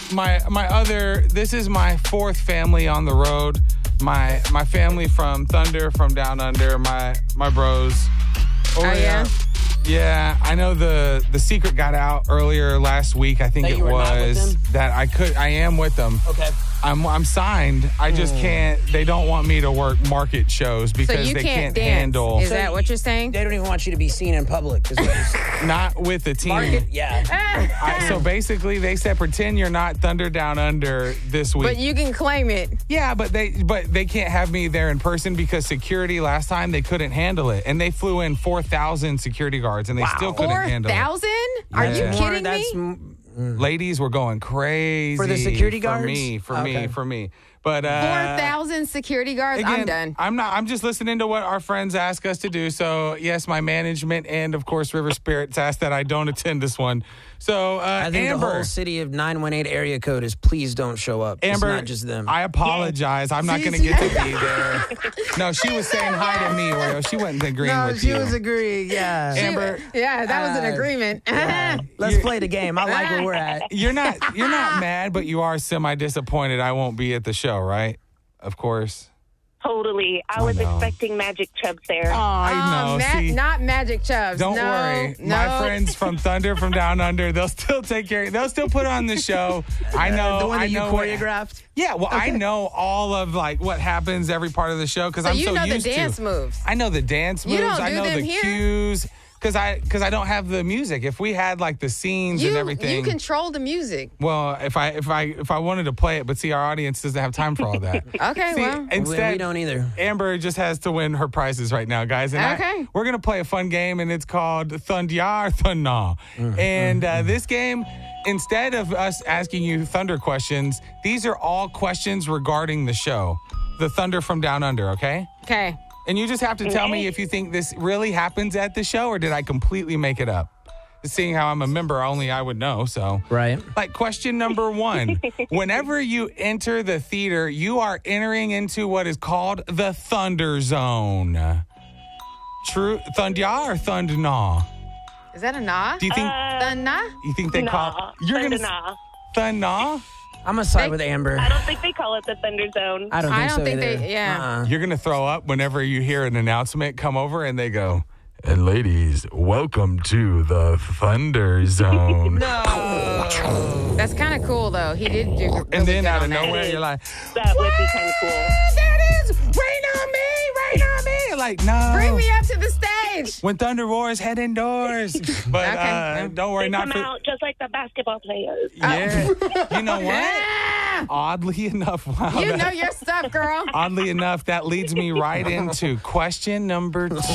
This is my fourth family on the road. My family from Thunder, from Down Under, my bros. Oh, yeah? Yeah, I know the secret got out earlier last week. I think That it you were not with was them? that I am with them. Okay. I'm signed. I just can't. They don't want me to work market shows So because you they can't can't dance. handle. Is that what you're saying? They don't even want you to be seen in public. Is what you're saying. Not with the team. Market, yeah. So basically, they said pretend you're not Thunder Down Under this week. But you can claim it. Yeah, but they can't have me there in person because security last time they couldn't handle it, and they flew in 4,000 security guards, and they still couldn't handle it. 4,000? Are you Yeah. kidding me? Ladies were going crazy For the security guards? For me. But 4,000 security guards? I'm again, done. I'm just listening to what our friends ask us to do. So yes, my management and of course River Spirits asked that I don't attend this one. So I think Amber, the whole city of 918 area code is please don't show up. Amber, it's not just them. I apologize. I'm not going to get to be there. No, she was saying hi to me, Oreo. She wasn't agreeing with you. agreeing. Yeah. Amber, Yeah, that was an agreement. Let's play the game. I like where we're at. you're not mad, but you are semi-disappointed I won't be at the show, right? Of course. Totally. I was expecting Magic Chubbs there. I know. See, Not Magic Chubbs. don't No, worry. No. My friends from Thunder, from Down Under, they'll still take care. They'll still put on the show. I know. The one that you know choreographed? Yeah, well, I know all of like what happens every part of the show because So I'm you so know the used dance to. moves. I know the dance moves. You don't I do know them the here? cues because I don't have the music. If we had like the scenes and everything, You control the music. well, if I wanted to play it, but see, our audience doesn't have time for all that. Okay, See, well. instead, We don't either. Amber just has to win her prizes right now, guys. And Okay. we're going to play a fun game, and it's called Thundyar Thunna. And this game, instead of us asking you Thunder questions, these are all questions regarding the show. The Thunder from Down Under, okay? Okay. And you just have to tell me if you think this really happens at the show or did I completely make it up? Seeing how I'm a member, only I would know, so. Right. Like question number 1. Whenever you enter the theater, you are entering into what is called the Thunder Zone. True? Thundya or Thundna? Is that a nah? Do you think you think they call you're gonna Nah. Thundna? I'm going to side with Amber. I don't think they call it the Thunder Zone. I don't I think don't so think either. they- yeah. You're gonna throw up whenever you hear an announcement come over and they go, and ladies, welcome to the Thunder Zone. That's kind of cool, though. He did do really And then good out of on that. nowhere, you're like, That would be kind of cool. there it is! Rain on me! Rain on me! Like, no. Bring me up to the stage. When Thunder Roars, head indoors. But Okay. don't worry, They not come for. out just like the basketball players. Yeah. You know what? Oddly enough, wow. You know your stuff, girl. Oddly enough, that leads me right into question number 2.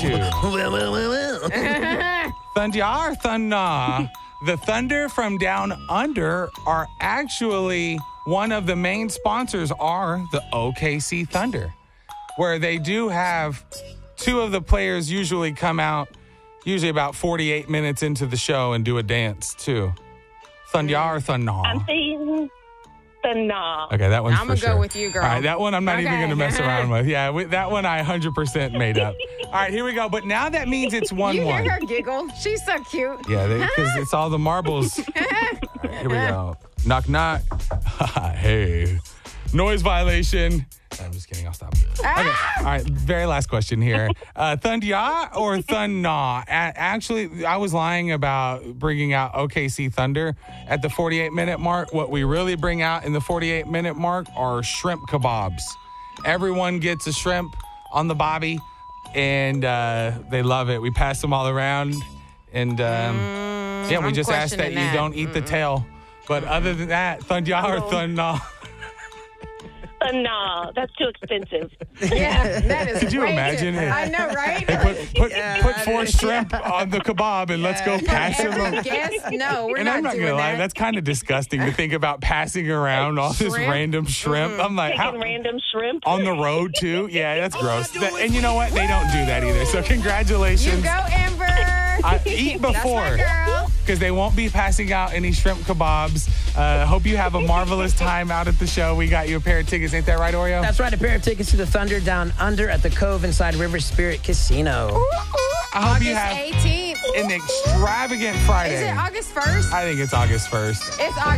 Thundyar Thunna. The Thunder from Down Under are actually one of the main sponsors are the OKC Thunder, where they do have 2 of the players usually come out, usually about 48 minutes into the show and do a dance too. Thundyar Thunna. I'm saying the nah. Okay, that one's I'm for gonna sure. go with you, girl. All right, that one I'm not even Okay. going to mess around with. Yeah, that one I 100% made up. All right, here we go. But now that means it's 1-1. You hear her giggle? She's so cute. Yeah, because it's all the marbles. All right, here we go. Knock, knock. Hey. Noise violation. I'm just kidding. I'll stop. Okay. All right. Very last question here. Thundya or Thunna? Actually, I was lying about bringing out OKC Thunder at the 48-minute mark. What we really bring out in the 48-minute mark are shrimp kebabs. Everyone gets a shrimp on the bobby, and they love it. We pass them all around, and yeah, we I'm just ask that questioning you that. don't eat the tail. But other than that, Thundya or Thunna? The nah. That's too expensive. Yeah, that is. Could you way imagine too- it? I know, right? Put 4 shrimp on the kebab and let's go pass them. Every guest, no, we're And not I'm not doing gonna lie, that. that's kind of disgusting to think about passing around all this Shrimp? random shrimp. I'm like, how Taking random shrimp. on the road too? Yeah, that's gross. And you know what? They don't do that either. So congratulations. You go, Amber. Eat That's before. my girl. Because they won't be passing out any shrimp kebabs. Hope you have a marvelous time out at the show. We got you a pair of tickets. Ain't that right, Oreo? That's right. A pair of tickets to the Thunder Down Under at the Cove inside River Spirit Casino. I hope you August have 18th. an extravagant Friday. Is it August 1st? I think it's August 1st. It's August